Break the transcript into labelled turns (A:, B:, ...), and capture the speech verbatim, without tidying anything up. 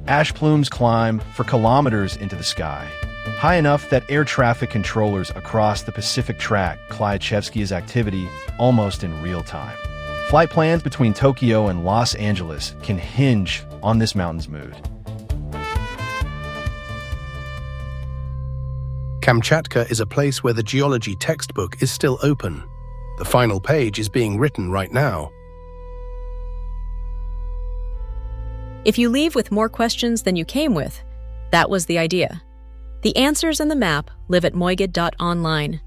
A: Ash plumes climb for kilometers into the sky, high enough that air traffic controllers across the Pacific track Klyachevsky's activity almost in real time. Flight plans between Tokyo and Los Angeles can hinge on this mountain's mood.
B: Kamchatka is a place where the geology textbook is still open. The final page is being written right now.
C: If you leave with more questions than you came with, that was the idea. The answers and the map live at moigid dot online.